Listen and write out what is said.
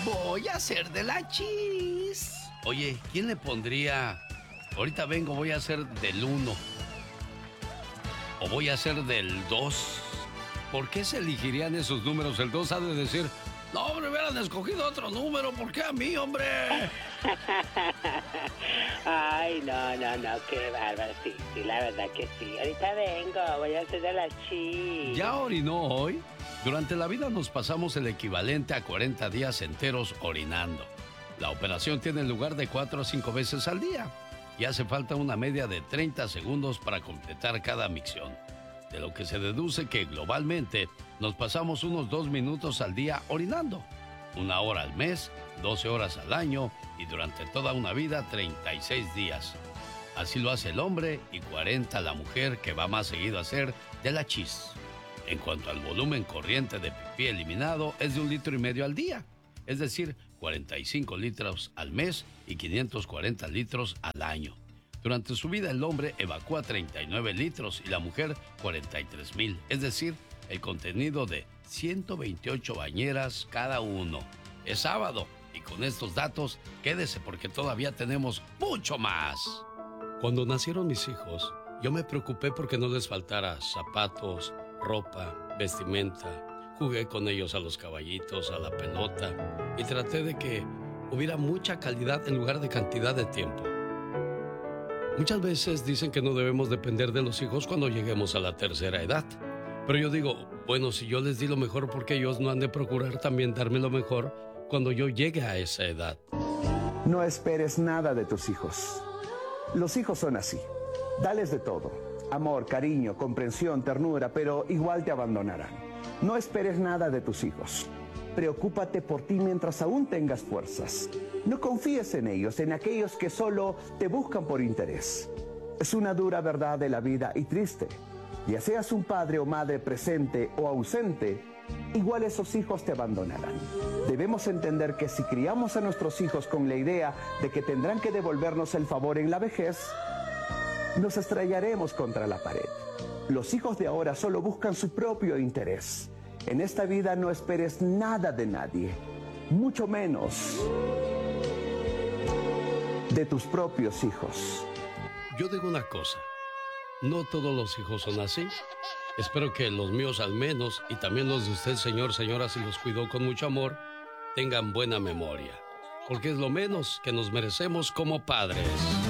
Voy a ser de la chis. Oye, ¿quién le pondría? Ahorita vengo, voy a ser del 1. O voy a ser del 2. ¿Por qué se elegirían esos números? El 2 ha de decir, no, hombre, hubieran escogido otro número. ¿Por qué a mí, hombre? Ay, no, qué bárbaro. Sí, la verdad que sí. Ahorita vengo, voy a ser de la chis. ¿Ya orinó hoy? Durante la vida nos pasamos el equivalente a 40 días enteros orinando. La operación tiene lugar de 4 a 5 veces al día y hace falta una media de 30 segundos para completar cada micción. De lo que se deduce que globalmente nos pasamos unos 2 minutos al día orinando, 1 hora al mes, 12 horas al año y durante toda una vida 36 días. Así lo hace el hombre y 40 la mujer, que va más seguido a ser de la chis. En cuanto al volumen corriente de pipí eliminado, es de 1,5 litros al día, es decir, 45 litros al mes y 540 litros al año. Durante su vida el hombre evacúa 39 litros y la mujer 43,000, es decir, el contenido de 128 bañeras cada uno. Es sábado y con estos datos quédese porque todavía tenemos mucho más. Cuando nacieron mis hijos, yo me preocupé porque no les faltara zapatos, ropa, vestimenta. Jugué con ellos a los caballitos, a la pelota y traté de que hubiera mucha calidad en lugar de cantidad de tiempo. Muchas veces dicen que no debemos depender de los hijos cuando lleguemos a la tercera edad. Pero yo digo, bueno, si yo les di lo mejor, ¿por qué ellos no han de procurar también darme lo mejor cuando yo llegue a esa edad? No esperes nada de tus hijos. Los hijos son así. Dales de todo. Amor, cariño, comprensión, ternura, pero igual te abandonarán. No esperes nada de tus hijos. Preocúpate por ti mientras aún tengas fuerzas. No confíes en ellos, en aquellos que solo te buscan por interés. Es una dura verdad de la vida y triste. Ya seas un padre o madre presente o ausente, igual esos hijos te abandonarán. Debemos entender que si criamos a nuestros hijos con la idea de que tendrán que devolvernos el favor en la vejez, nos estrellaremos contra la pared. Los hijos de ahora solo buscan su propio interés. En esta vida no esperes nada de nadie, mucho menos de tus propios hijos. Yo digo una cosa, no todos los hijos son así. Espero que los míos al menos, y también los de usted, señor, señora, si los cuidó con mucho amor, tengan buena memoria, porque es lo menos que nos merecemos como padres.